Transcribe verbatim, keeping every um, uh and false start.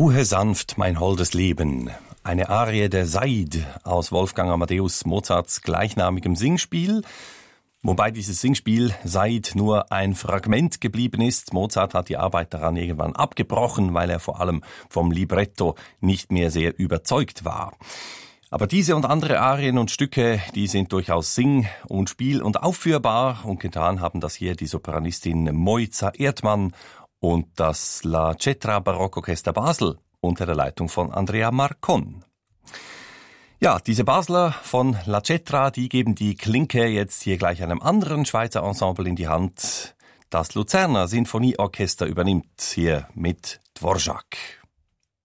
Ruhe sanft, mein holdes Leben. Eine Arie der Said aus Wolfgang Amadeus Mozarts gleichnamigem Singspiel. Wobei dieses Singspiel Said nur ein Fragment geblieben ist. Mozart hat die Arbeit daran irgendwann abgebrochen, weil er vor allem vom Libretto nicht mehr sehr überzeugt war. Aber diese und andere Arien und Stücke, die sind durchaus sing- und spiel- und aufführbar. Und getan haben das hier die Sopranistin Mojca Erdmann und das La Cetra Barockorchester Basel unter der Leitung von Andrea Marcon. Ja, diese Basler von La Cetra, die geben die Klinke jetzt hier gleich einem anderen Schweizer Ensemble in die Hand. Das Luzerner Sinfonieorchester übernimmt hier mit Dvorak.